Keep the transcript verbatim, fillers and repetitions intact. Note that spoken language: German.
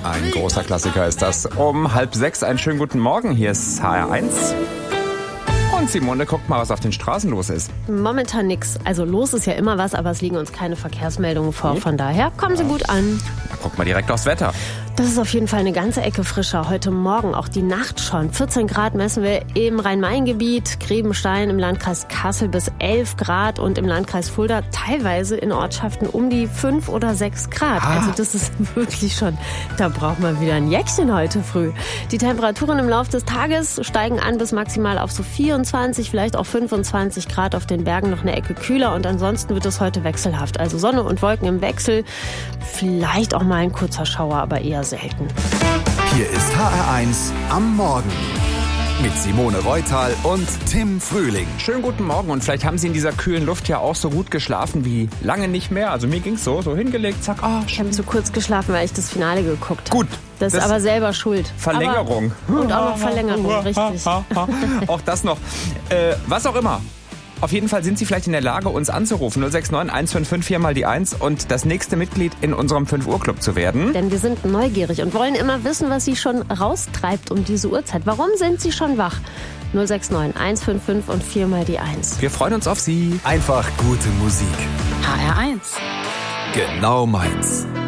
Ein großer Klassiker ist das. Um halb sechs, einen schönen guten Morgen. Hier ist H R eins. Und Simone, guckt mal, was auf den Straßen los ist. Momentan nix. Also los ist ja immer was, aber es liegen uns keine Verkehrsmeldungen vor. Von daher kommen Sie gut an. Na, guck mal direkt aufs Wetter. Das ist auf jeden Fall eine ganze Ecke frischer. Heute Morgen, auch die Nacht schon. vierzehn Grad messen wir im Rhein-Main-Gebiet, Grebenstein im Landkreis Kassel bis elf Grad und im Landkreis Fulda teilweise in Ortschaften um die fünf oder sechs Grad. Ah. Also das ist wirklich schon, da braucht man wieder ein Jäckchen heute früh. Die Temperaturen im Laufe des Tages steigen an bis maximal auf so vierundzwanzig, vielleicht auch fünfundzwanzig Grad, auf den Bergen noch eine Ecke kühler und ansonsten wird es heute wechselhaft. Also Sonne und Wolken im Wechsel, vielleicht auch mal ein kurzer Schauer, aber eher selten. Hier ist H R eins am Morgen mit Simone Reutal und Tim Frühling. Schönen guten Morgen und vielleicht haben Sie in dieser kühlen Luft ja auch so gut geschlafen wie lange nicht mehr. Also mir ging's so, so hingelegt, zack, ah, Ich habe zu kurz geschlafen, weil ich das Finale geguckt habe. gut. Das ist aber selber schuld. Verlängerung. Aber, und auch noch Verlängerung, richtig. Auch das noch. Äh, was auch immer. Auf jeden Fall sind Sie vielleicht in der Lage, uns anzurufen. null sechs neun eins fünf fünf vier mal die eins und das nächste Mitglied in unserem fünf Uhr Club zu werden. Denn wir sind neugierig und wollen immer wissen, was Sie schon raustreibt um diese Uhrzeit. Warum sind Sie schon wach? null sechs neun eins fünf fünf und vier mal die eins. Wir freuen uns auf Sie. Einfach gute Musik. H R eins. Genau meins.